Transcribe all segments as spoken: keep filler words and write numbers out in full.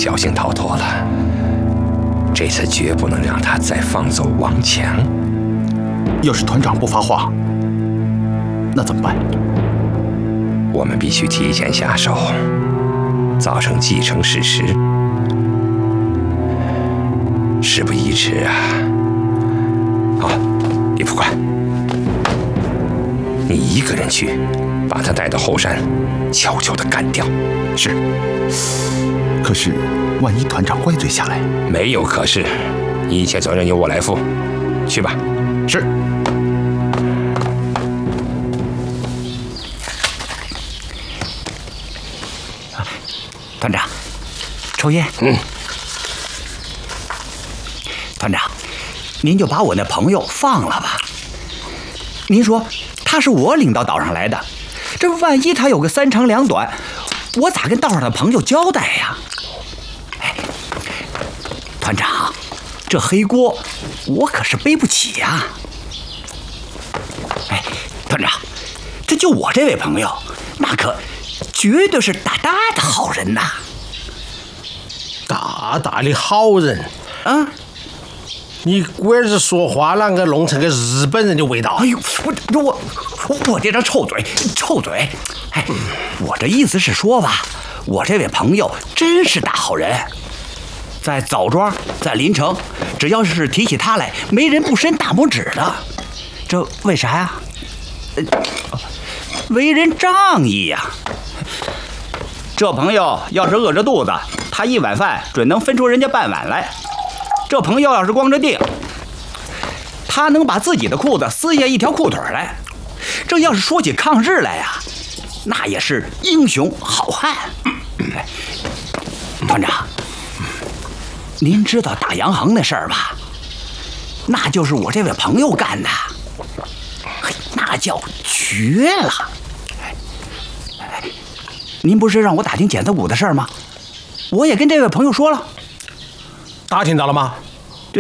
侥幸逃脱了，这次绝不能让他再放走王强。 要是团长不发话，那怎么办？ 我们必须提前下手，造成既成事实。事不宜迟啊！好，李副官，你一个人去，把他带到后山，悄悄地干掉。 是。可是，万一团长怪罪下来， 没有可是，一切责任由我来负。去吧。 是。 团长，抽烟。 嗯。 团长，您就把我那朋友放了吧。您说他是我领到岛上来的，这万一他有个三长两短，我咋跟道上的朋友交代呀？哎，团长，这黑锅我可是背不起呀。哎，团长，这就我这位朋友，那可绝对是大大的好人呐！ 大大的好人啊！ 你龟儿子说话啷个弄成个日本人的味道？ 哎呦，我我我这张臭嘴，臭嘴！哎，我这意思是说吧，我这位朋友真是大好人，在枣庄，在临城，只要是提起他来，没人不伸大拇指的。这为啥呀？呃，为人仗义呀。这朋友要是饿着肚子，他一碗饭准能分出人家半碗来。这朋友要是光着腚，他能把自己的裤子撕下一条裤腿来。这要是说起抗日来呀，那也是英雄好汉。哎，团长，您知道打洋行那事儿吧？那就是我这位朋友干的，嘿，那叫绝了。哎，您不是让我打听剪子骨的事儿吗？我也跟这位朋友说了。 打听到了吗？ 对，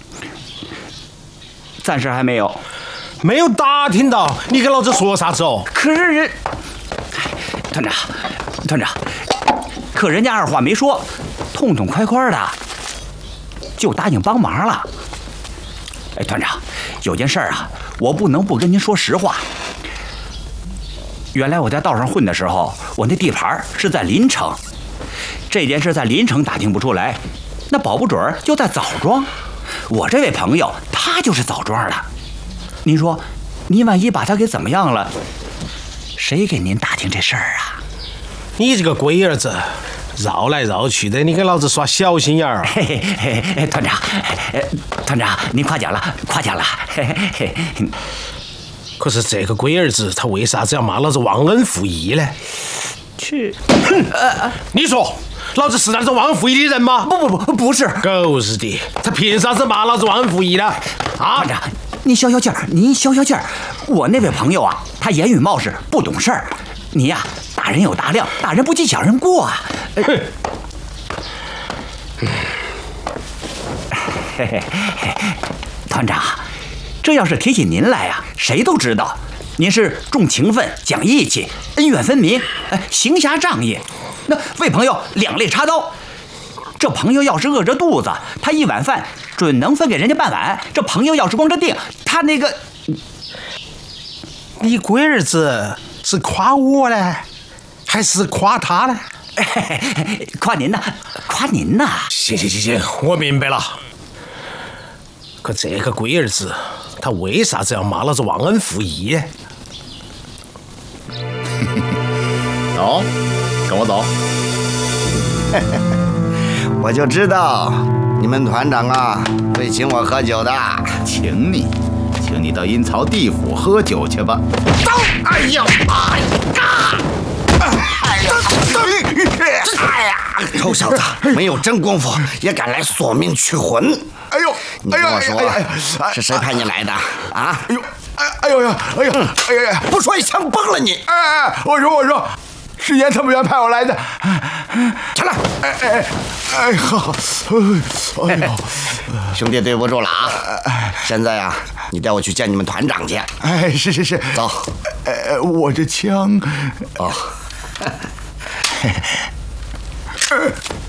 暂时还没有。 没有打听到，你跟老子说啥子哦？ 可是人，团长，团长，可人家二话没说，痛痛快快的就答应帮忙了。哎，团长，有件事啊，我不能不跟您说实话。原来我在道上混的时候，我那地盘是在临城，这件事在临城打听不出来。那保不准就在枣庄，我这位朋友他就是枣庄的。您说，您万一把他给怎么样了，谁给您打听这事儿啊？ 你这个龟儿子，绕来绕去的，你跟老子耍小心眼儿。 嘿嘿嘿，团长，团长，您夸奖了，夸奖了。嘿嘿嘿。 可是这个龟儿子，他为啥子要骂老子忘恩负义呢？ 去， 你说。老子是那种忘恩负义的人吗？ 不不不，不是。 狗日的，他凭啥子骂老子忘恩负义呢？啊！ 团长，您消消气儿，您消消气儿。我那位朋友啊，他言语冒失，不懂事儿。你呀、啊，大人有大量，大人不计小人过啊。呃、哼。嘿嘿嘿，团长，这要是提起您来呀、啊，谁都知道，您是重情分、讲义气、恩怨分明，哎，行侠仗义。那为朋友两肋插刀，这朋友要是饿着肚子，他一碗饭准能分给人家半碗。这朋友要是光着腚，他那个…… 你龟儿子是夸我呢，还是夸他呢？ 夸您呢，夸您呢。 行行行行，我明白了。可这个龟儿子，他为啥子要骂老子忘恩负义呢？ 走。跟我走，我就知道你们团长啊会请我喝酒的。 请你，请你到阴曹地府喝酒去吧。 走！哎呦，哎呀！哎呀！哎呀！臭小子，没有真功夫也敢来索命取魂！ 哎呦！ 你跟我说，是谁派你来的啊？ 哎呦！哎哎呦呀！哎呀！哎呀呀！ 不说一枪崩了你！ 哎哎，我说我说。是严特务员派我来的， 起来！ 哎哎哎，好，哎呦， 兄弟对不住了啊！现在啊，你带我去见你们团长去。 哎，是是是， 走。 哎，我这枪， 哦。